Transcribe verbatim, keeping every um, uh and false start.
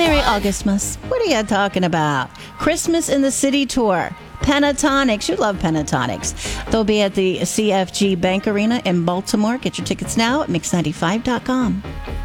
Merry Augustmas. What are you talking about? Christmas in the City tour. Pentatonics. You love Pentatonics. They'll be at the C F G Bank Arena in Baltimore. Get your tickets now at mix ninety-five dot com.